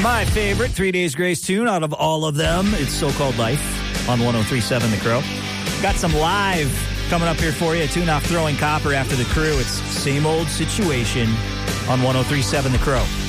My favorite 3 Days Grace tune out of all of them. It's So-Called Life on 103.7 The Crow. Got some live coming up here for you. A tune off Throwing Copper after The Crew. It's Same Old Situation on 103.7 The Crow.